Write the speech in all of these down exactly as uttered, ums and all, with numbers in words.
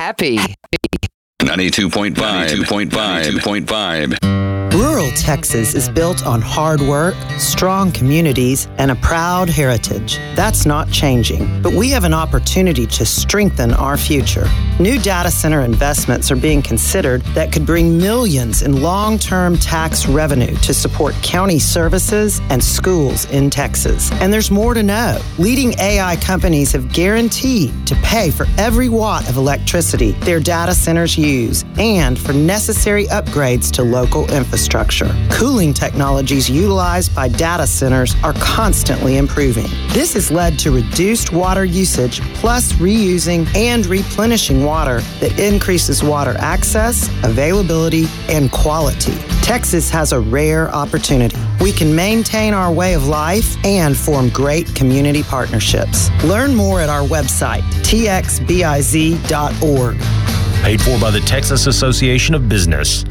Happy. ninety-two point five. ninety-two point five. ninety-two point five. Rural Texas is built on hard work, strong communities, and a proud heritage. That's not changing, but we have an opportunity to strengthen our future. New data center investments are being considered that could bring millions in long-term tax revenue to support county services and schools in Texas. And there's more to know. Leading A I companies have guaranteed to pay for every watt of electricity their data centers use and for necessary upgrades to local infrastructure. Cooling technologies utilized by data centers are constantly improving. This has led to reduced water usage, plus reusing and replenishing water that increases water access, availability, and quality. Texas has a rare opportunity. We can maintain our way of life and form great community partnerships. Learn more at our website, T X B I Z dot org. Paid for by the Texas Association of Business.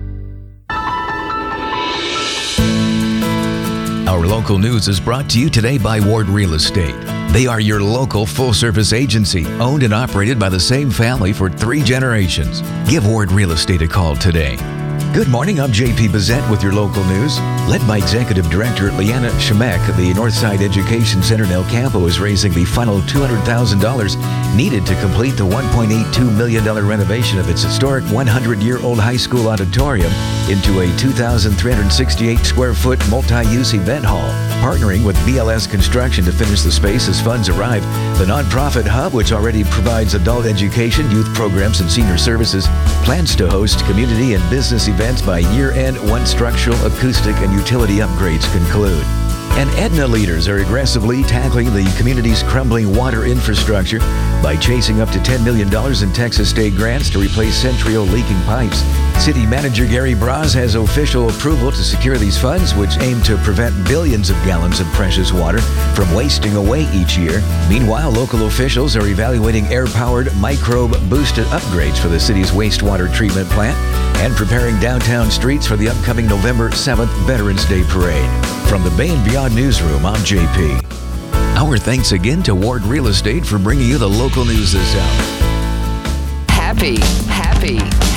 Our local news is brought to you today by Ward Real Estate. They are your local full-service agency, owned and operated by the same family for three generations. Give Ward Real Estate a call today. Good morning, I'm J P Bezette with your local news. Led by Executive Director Leanna Shemek, the Northside Education Center in El Campo is raising the final two hundred thousand dollars needed to complete the one point eight two million dollars renovation of its historic one hundred year old high school auditorium into a two thousand three hundred sixty-eight square foot multi-use event hall. Partnering with B L S Construction to finish the space as funds arrive, the nonprofit hub, which already provides adult education, youth programs, and senior services, plans to host community and business events by year-end once structural, acoustic, and utility upgrades conclude. And Aetna leaders are aggressively tackling the community's crumbling water infrastructure by chasing up to ten million dollars in Texas state grants to replace Centrio leaking pipes. City Manager Gary Braz has official approval to secure these funds, which aim to prevent billions of gallons of precious water from wasting away each year. Meanwhile, local officials are evaluating air-powered microbe-boosted upgrades for the city's wastewater treatment plant and preparing downtown streets for the upcoming November seventh Veterans Day Parade. From the Bay and Beyond Newsroom, I'm J P. Our thanks again to Ward Real Estate for bringing you the local news this hour. Happy, happy.